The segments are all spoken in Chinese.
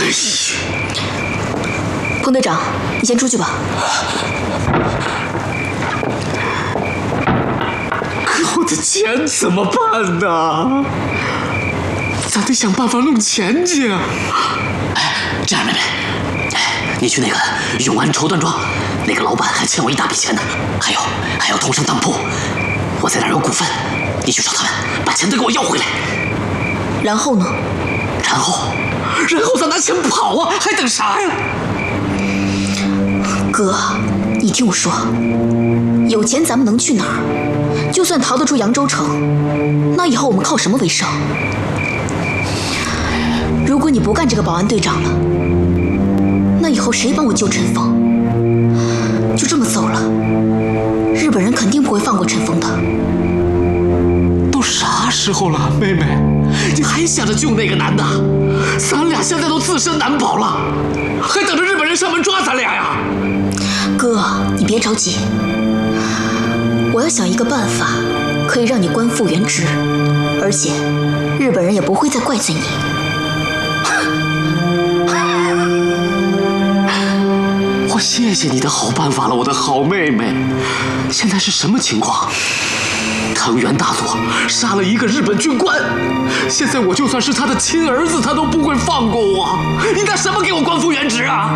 彭队长，你先出去吧。 可我的钱怎么办呢？咱得想办法弄钱去啊！ 哎，这样，妹妹，你去那个永安绸缎庄，那个老板还欠我一大笔钱呢，还要通商当铺，我在那儿有股份，你去找他们，把钱都给我要回来。 然后呢？ 然后咱拿钱跑啊，还等啥呀？ 哥，你听我说，有钱咱们能去哪儿？就算逃得出扬州城，那以后我们靠什么为生？如果你不干这个保安队长了，那以后谁帮我救陈峰？就这么走了，日本人肯定不会放过陈峰的。 都啥时候了，妹妹，你还想着救那个男的？咱俩现在都自身难保了，还等着日本人上门抓咱俩呀？ 哥，你别着急，我要想一个办法，可以让你官复原职，而且日本人也不会再怪罪你。 我谢谢你的好办法了，我的好妹妹。现在是什么情况？藤原大佐杀了一个日本军官，现在我就算是他的亲儿子，他都不会放过我。你拿什么给我官复原职啊？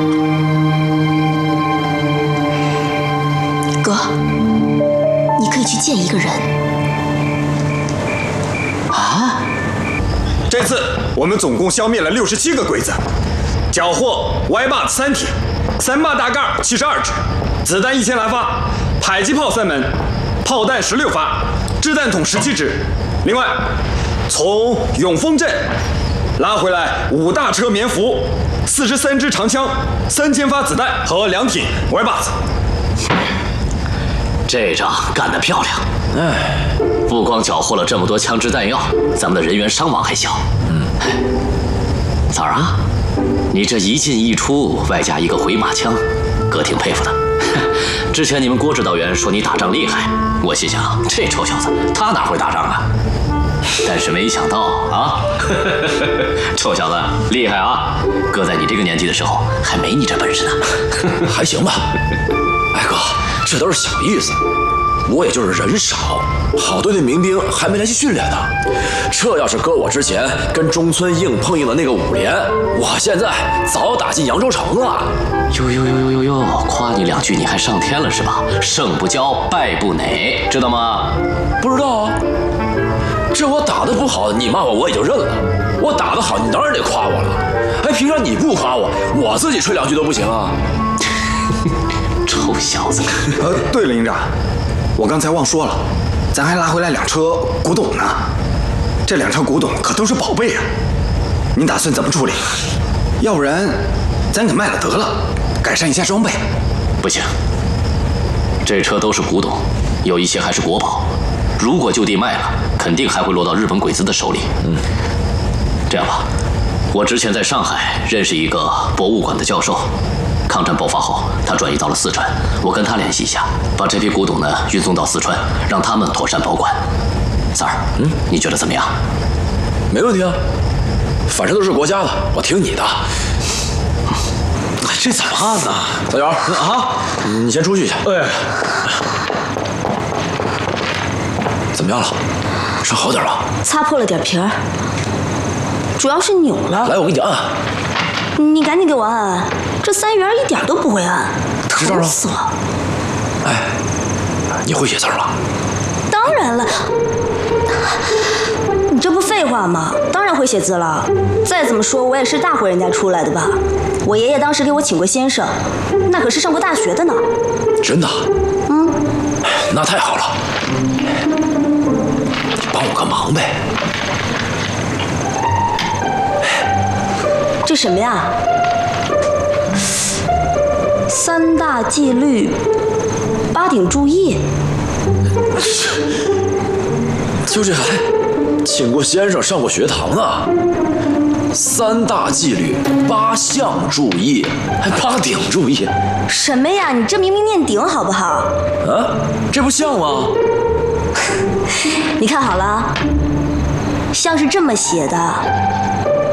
哥，你可以去见一个人。 啊？ 这次我们总共消灭了67个鬼子，缴获歪把子3体，3把大盖72支，子弹1000来发，迫击炮3门，炮弹16发，掷弹筒17支。另外，从永丰镇拉回来5大车棉服，43支长枪，3000发子弹和2挺歪把子。 这仗干得漂亮！哎，不光缴获了这么多枪支弹药，咱们的人员伤亡还小。枣儿啊，你这一进一出，外加一个回马枪，哥挺佩服的。之前你们郭指导员说你打仗厉害，我心想这臭小子他哪会打仗啊？但是没想到啊，臭小子厉害啊！哥在你这个年纪的时候还没你这本事呢。 还行吧。哎哥，这都是小意思，我也就是人少，好多那民兵还没来及训练呢。这要是搁我之前跟中村硬碰硬的那个5连，我现在早打进扬州城了。 哟，夸你2句你还上天了是吧？胜不骄，败不馁，知道吗？ 不知道啊。这我打得不好，你骂我也就认了。我打得好，你当然得夸我了。哎，凭啥你不夸我，我自己吹2句都不行啊？ 臭小子！ 对了，营长，我刚才忘说了，咱还拉回来2车古董呢。这2车古董可都是宝贝啊！您打算怎么处理？要不然咱给卖了得了，改善一下装备。 不行，这车都是古董，有一些还是国宝。如果就地卖了，肯定还会落到日本鬼子的手里。这样吧，我之前在上海认识一个博物馆的教授。抗战爆发后，他转移到了四川，我跟他联系一下，把这批古董呢运送到四川，让他们妥善保管。三儿，你觉得怎么样？ 没问题啊，反正都是国家的，我听你的。 这怎么办呢？ 小姚啊，你先出去去。 哎， 怎么样了？伤好点了？ 擦破了点皮儿，主要是扭了。 来，我给你按。 你赶紧给我按按，这3元一点都不会按，疼死了。 哎，你会写字了？ 当然了，你这不废话吗？当然会写字了。再怎么说，我也是大户人家出来的吧？我爷爷当时给我请过先生，那可是上过大学的呢。 真的？那太好了。你帮我个忙呗。 这什么呀？3大纪律，8鼎注意。 就这还请过先生，上过学堂呢。3大纪律，8项注意，还8鼎注意。 什么呀？你这明明念鼎好不好？ 啊，这不像吗？ 你看好了，像是这么写的